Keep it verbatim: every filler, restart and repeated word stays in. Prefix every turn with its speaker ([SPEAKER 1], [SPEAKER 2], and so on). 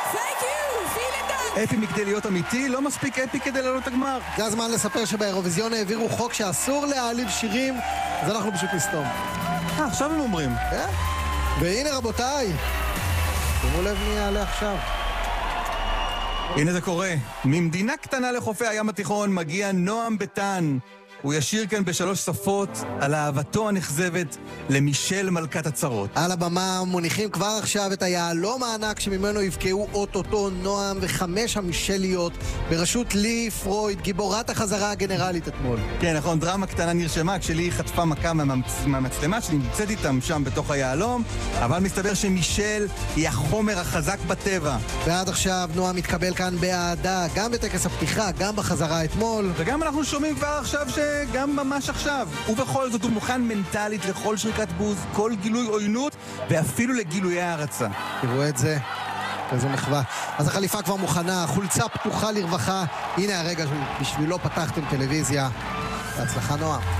[SPEAKER 1] Thank you, vielen Dank.
[SPEAKER 2] אפי מכדי להיות אמיתי, לא מספיק אפי כדי לעלות הגמר.
[SPEAKER 3] זה הזמן לספר שבאירוויזיון העבירו חוק שאסור להעליב שירים, אז אנחנו פשוט נסתום.
[SPEAKER 2] אה, עכשיו הם אומרים.
[SPEAKER 3] כן? והנה רבותיי, שימו לב מי יעלה עכשיו.
[SPEAKER 2] הנה זה קורה. ממדינה קטנה לחופי הים התיכון מגיע נועם ביטן. הוא ישיר כאן בשלוש שפות על אהבתו הנחזבת למישל מלכת הצרות.
[SPEAKER 3] על הבמה מוניחים כבר עכשיו את היעלום הענק שממנו יבקעו אוטוטו נועם וחמש המישליות בראשות לי פרויד, גיבורת החזרה הגנרלית אתמול.
[SPEAKER 2] כן, נכון, דרמה קטנה נרשמה כשלי חטפה מכה מהמצ... מהמצלמה שנמצאת איתם שם בתוך היעלום, אבל מסתבר שמישל היא החומר החזק בטבע.
[SPEAKER 3] ועד עכשיו נועם מתקבל כאן באהדה, גם בטקס הפתיחה, גם בחזרה אתמול.
[SPEAKER 2] וגם אנחנו שומעים כבר עכשיו שגם ממש עכשיו. ובכל זאת הוא מוכן מנטלית לכל שריקת בוז, כל גילוי עוינות, ואפילו לגילויי הערצה.
[SPEAKER 3] תראו את זה, איזו מחווה. אז החליפה כבר מוכנה, חולצה פתוחה לרווחה. הנה הרגע בשבילו פתחתם טלוויזיה. בהצלחה נועם.